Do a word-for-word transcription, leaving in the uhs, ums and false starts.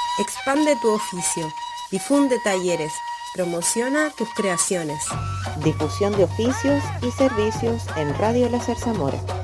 Expande tu oficio, difunde talleres, promociona tus creaciones. Difusión de oficios y servicios en Radio La Zarzamora.